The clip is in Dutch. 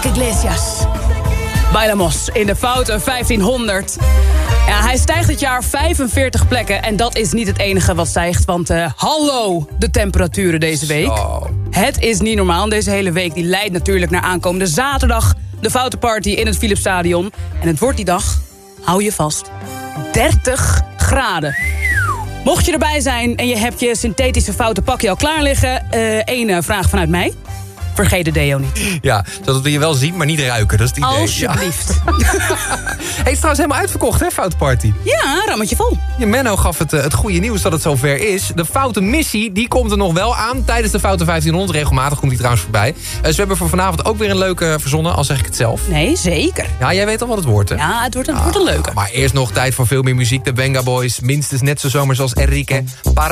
Enrique Iglesias. Bailamos in de foute 1500. Ja, hij stijgt dit jaar 45 plekken. En dat is niet het enige wat stijgt. Want hallo, de temperaturen deze week. Zo. Het is niet normaal. Deze hele week die leidt natuurlijk naar aankomende zaterdag. De Foute Party in het Philipsstadion. En het wordt die dag, hou je vast, 30 graden. Mocht je erbij zijn en je hebt je synthetische foute pakje al klaar liggen... één vraag vanuit mij. Vergeet de deo niet. Ja, zodat we je wel zien, maar niet ruiken. Dat is het idee. Alsjeblieft. Ja. Het is trouwens helemaal uitverkocht, hè, Foute Party? Ja, rammetje vol. Ja, Menno gaf het goede nieuws dat het zover is. De Foute Missie, die komt er nog wel aan tijdens de Foute 1500. Regelmatig komt die trouwens voorbij. Ze hebben voor vanavond ook weer een leuke verzonnen, al zeg ik het zelf. Nee, zeker. Ja, jij weet al wat het wordt, hè? Ja, het wordt een leuke. Maar eerst nog tijd voor veel meer muziek. De Venga Boys, minstens net zo zomers als Enrique.